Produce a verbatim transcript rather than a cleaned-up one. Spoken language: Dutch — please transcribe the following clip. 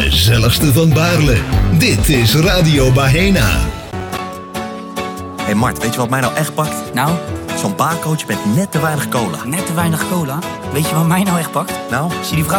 gezelligste van Baarle. Dit is Radio Bahena. Hé hey Mart, weet je wat mij nou echt pakt? Nou? Zo'n barcoach met net te weinig cola. Net te weinig cola? Weet je wat mij nou echt pakt? Nou? Zie die vrouw